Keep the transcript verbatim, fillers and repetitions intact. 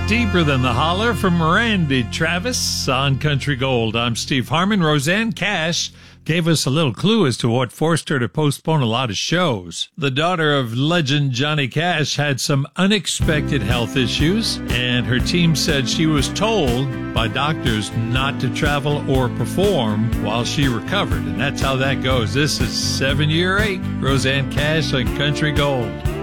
Deeper Than the Holler from Randy Travis on Country Gold. I'm Steve Harmon. Roseanne Cash gave us a little clue as to what forced her to postpone a lot of shows. The daughter of legend Johnny Cash had some unexpected health issues, and her team said she was told by doctors not to travel or perform while she recovered. And that's how that goes. This is seven year eight. Roseanne Cash on Country Gold.